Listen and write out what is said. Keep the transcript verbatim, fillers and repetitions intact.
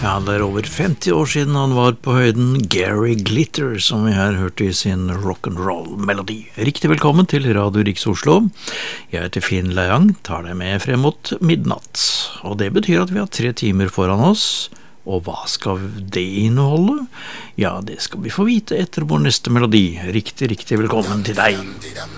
Ja, det er over femti år siden han var på høyden, Gary Glitter, som vi her hørte i sin rock'n'roll-melodi. Riktig velkommen til Radio Riks Oslo. Jeg heter Finn Leiang, tar deg med frem mot midnatt. Og det betyr at vi har tre timer foran oss. Og hva skal det inneholde? Ja, det skal vi få vite etter vår neste melodi. Riktig, riktig velkommen til deg.